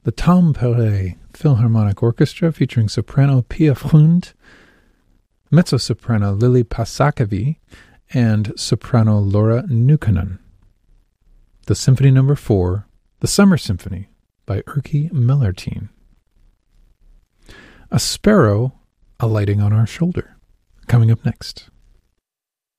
the Tampere Philharmonic Orchestra featuring soprano Pia Frund, mezzo-soprano Lili Pasakavi, and soprano Laura Nukkonen. The Symphony No. 4, The Summer Symphony, by Erkki Mellertin. A Sparrow Alighting on Our Shoulder, coming up next.